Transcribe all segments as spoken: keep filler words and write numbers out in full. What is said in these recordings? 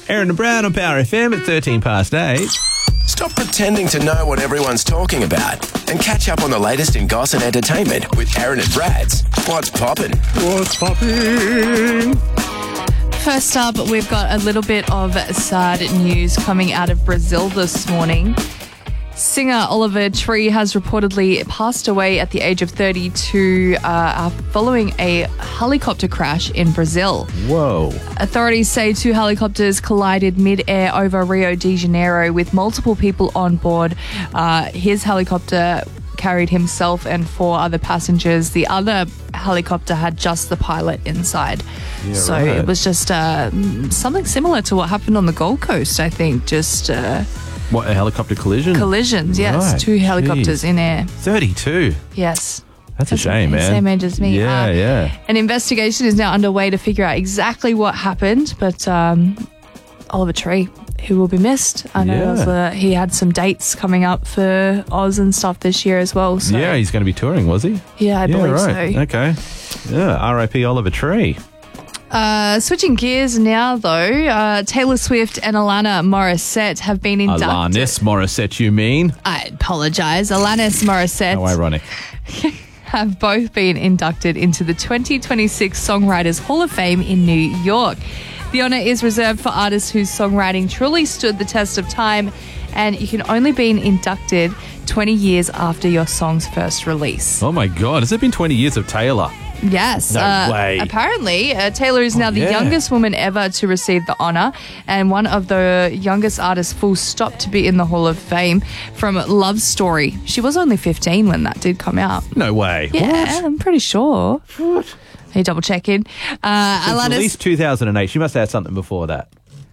Aaron and Brad on Power F M at thirteen past eight. Stop pretending to know what everyone's talking about and catch up on the latest in goss and entertainment with Aaron and Brad's What's Poppin'? What's popping? First up, we've got a little bit of sad news coming out of Brazil this morning. Singer Oliver Tree has reportedly passed away at the age of thirty-two uh, following a helicopter crash in Brazil. Whoa. Authorities say two helicopters collided mid-air over Rio de Janeiro with multiple people on board. Uh, his helicopter carried himself and four other passengers. The other helicopter had just the pilot inside. Yeah, so right. it was just uh, something similar to what happened on the Gold Coast, I think. Just... Uh, What, a helicopter collision? Collisions, yes. Right, Two helicopters geez. in air. thirty-two. Yes. That's a shame, man. Same age as me. Yeah, Uh, yeah. An investigation is now underway to figure out exactly what happened, but um, Oliver Tree, who will be missed. I know Yeah. there was a, he had some dates coming up for Oz and stuff this year as well. So. Yeah, he's going to be touring, was he? Yeah, I yeah, believe right. so. Okay. Yeah, R I P Oliver Tree. Uh, switching gears now, though, uh, Taylor Swift and Alanis Morissette have been inducted. Alanis Morissette, you mean? I apologise. Alanis Morissette. How ironic. have both been inducted into the twenty twenty-six Songwriters Hall of Fame in New York. The honour is reserved for artists whose songwriting truly stood the test of time, and you can only be inducted twenty years after your song's first release. Oh my God, has it been twenty years of Taylor? Yes. No uh, way. Apparently, uh, Taylor is now Oh, the yeah. youngest woman ever to receive the honour and one of the youngest artists full stop to be in the Hall of Fame from Love Story. She was only fifteen when that did come out. No way. Yeah, I'm pretty sure. What? Are you double checking? Uh, Since Alanis, at least two thousand eight. She must have had something before that.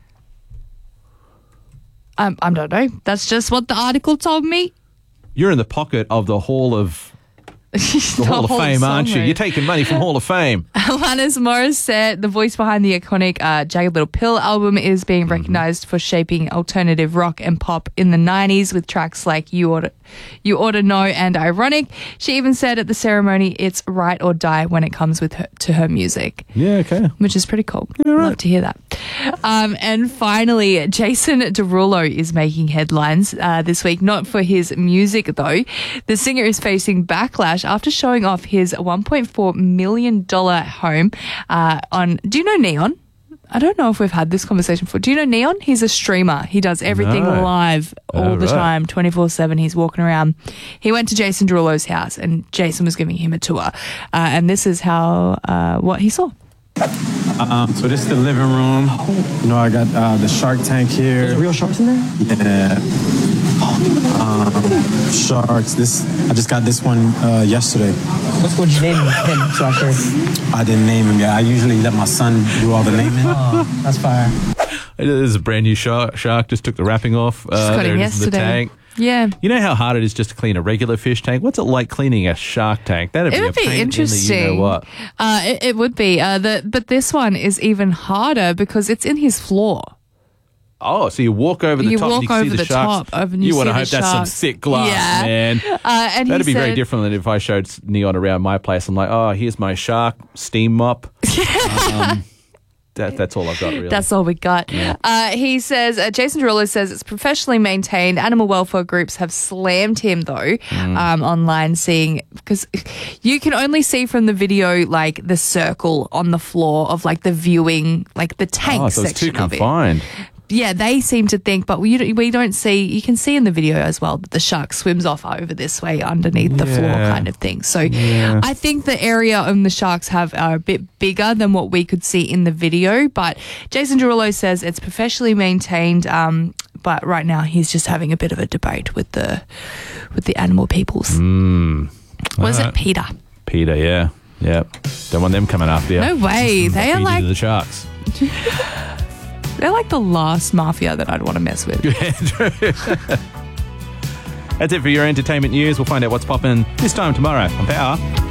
um, I don't know. That's just what the article told me. You're in the pocket of the Hall of the Hall of Fame, aren't you? You're taking money from Hall of Fame. Alanis Morissette, the voice behind the iconic uh, Jagged Little Pill album, is being Mm-hmm. recognised for shaping alternative rock and pop in the nineties with tracks like You Oughta, You Oughta Know and Ironic. She even said at the ceremony, it's right or die when it comes with her, to her music. Yeah, okay. Which is pretty cool. Yeah, right. Love to hear that. Um, and finally, Jason Derulo is making headlines uh, this week, not for his music though. The singer is facing backlash after showing off his one point four million dollars home uh, on, do you know Neon? I don't know if we've had this conversation before. Do you know Neon? He's a streamer. He does everything No. live all Oh, the right. time, twenty-four seven. He's walking around. He went to Jason Derulo's house and Jason was giving him a tour. Uh, and this is how uh, what he saw. Um, so this is the living room. You know, I got uh, the Shark Tank here. There's real sharks in there? Yeah. Um, sharks. This I just got this one uh, yesterday. What's what you name him, so I sure. I didn't name him yet. I usually let my son do all the naming. Oh, that's fire. This is a brand new shark. Shark just took the wrapping off. Uh, Just got there him it is in the yesterday. tank. Yeah. You know how hard it is just to clean a regular fish tank? What's it like cleaning a shark tank? That'd It be would a be pain interesting. in the you know what. Uh, it, it would be. Uh, the, but this one is even harder because it's in his floor. Oh, so you walk over the You top walk and you can over see the, the sharks. top of- and you want to see hope the that's some sharks. thick glass, Yeah. man. Uh, and That'd he be very said- different than if I showed Neon around my place. I'm like, oh, here's my shark steam mop. um, that, that's all I've got, really. That's all we got. Uh, he says, uh, Jason Derulo says it's professionally maintained. Animal welfare groups have slammed him, though, Mm. um, online, seeing, because you can only see from the video, like, the circle on the floor of, like, the viewing, like, the tank oh, so it's section too of it. confined. Yeah, they seem to think, but we, we don't see, you can see in the video as well that the shark swims off over this way underneath the floor Yeah. kind of thing. So Yeah. I think the area on the sharks have are a bit bigger than what we could see in the video, but Jason Derulo says it's professionally maintained, um, but right now he's just having a bit of a debate with the with the animal peoples. Mm. Was All it right. Peter? Peter, yeah. Yep. Don't want them coming after you. No way. They Feed are you like to the sharks. they're like the last mafia that I'd want to mess with. That's it for your entertainment news. We'll find out what's popping this time tomorrow on Power.